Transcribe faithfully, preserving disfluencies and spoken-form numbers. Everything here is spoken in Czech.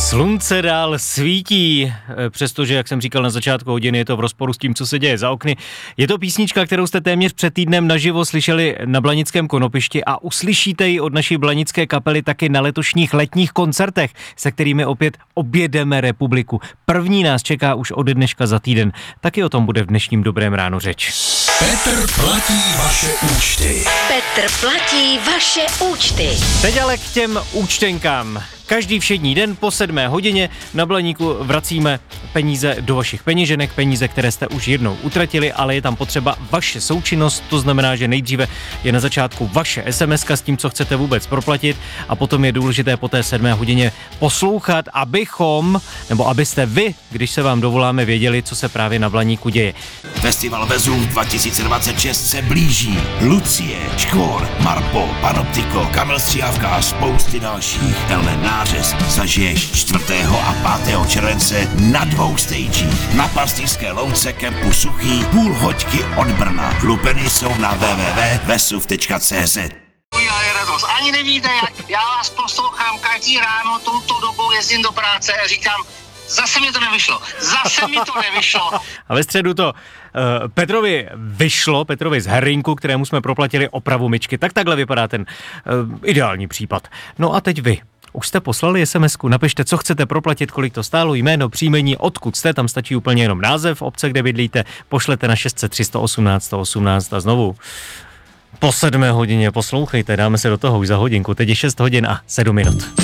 Slunce dál svítí, přestože, jak jsem říkal na začátku hodiny, je to v rozporu s tím, co se děje za okny. Je to písnička, kterou jste téměř před týdnem naživo slyšeli na Blanickém Konopišti a uslyšíte ji od naší blanické kapely taky na letošních letních koncertech, se kterými opět objedeme republiku. První nás čeká už ode dneška za týden. Taky o tom bude v dnešním Dobrém ráno řeč. Petr platí vaše účty. Petr platí vaše účty. Teď ale k těm účtenkám. Každý všední den po sedmé hodině na Blaníku vracíme peníze do vašich peněženek, peníze, které jste už jednou utratili, ale je tam potřeba vaše součinnost, to znamená, že nejdříve je na začátku vaše es em eska s tím, co chcete vůbec proplatit a potom je důležité po té sedmé hodině poslouchat, abychom, nebo abyste vy, když se vám dovoláme, věděli, co se právě na Blaníku děje. Festival Vezův dva tisíce dvacet šest se blíží. Lucie, Škvor, Marpo, Panoptiko, Kamil Stříhavka a spousty dalších. Elmen Nářez zažiješ čtvrtého a pátého července na dvou stagích. Na Pastýřské louce kempu Suchý, půl hoďky od Brna. Lupeny jsou na w w w tečka vesuv tečka c z. Já je radost. Ani nevíte, jak já vás poslouchám každý ráno, touto dobou jezdím do práce a říkám, zase mi to nevyšlo, zase mi to nevyšlo. A ve středu to uh, Petrovi vyšlo, Petrovi z Herrinku, kterému jsme proplatili opravu myčky. Tak takhle vypadá ten uh, ideální případ. No a teď vy. Už jste poslali es em esku, napište, co chcete proplatit, kolik to stálo, jméno, příjmení, odkud jste, tam stačí úplně jenom název obce, kde bydlíte, pošlete na šest set tři sto osmnáct sto osmnáct a znovu po sedmé hodině poslouchejte, dáme se do toho už za hodinku, teď je šest hodin a sedm minut.